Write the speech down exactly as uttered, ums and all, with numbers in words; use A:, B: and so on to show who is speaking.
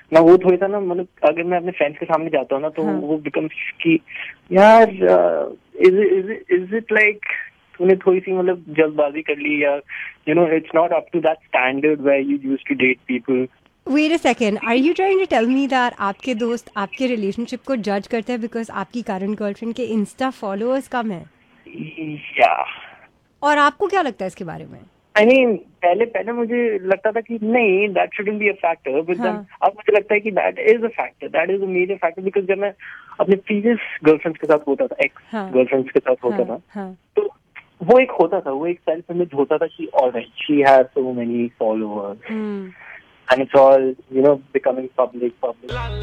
A: ना वो थोड़ी सा ना, मतलब अगर मैं अपने फ्रेंड्स के सामने जाता हूँ ना, तो
B: हाँ.
A: वो बिकम्स कि यार is is is it like तूने थोड़ी सी मतलब जल्दबाजी कर ली, या you know it's not up to that standard where you used to date people.
B: Wait a second. Are you trying to tell me that आपके दोस्त आपके रिलेशनशिप को जज करते हैं बिकॉज आपकी करंट गर्लफ्रेंड के इंस्टा फॉलोअर्स कम है?
A: या
B: और आपको क्या लगता है इसके बारे में?
A: आई मीन पहले पहले मुझे लगता था कि नहीं, that shouldn't be a factor, but then
B: हाँ.
A: अब मुझे लगता है कि that is a factor, that is a major factor. Because जब मैं अपने प्रीवियस गर्लफ्रेंड्स के साथ होता था, एक्स
B: हाँ.
A: गर्लफ्रेंड्स के साथ होता
B: हाँ.
A: था,
B: हाँ.
A: तो वो एक होता था, वो एक सेल्फ इमेज होता था कि alright she has so many followers
B: hmm.
A: And it's all you know becoming public public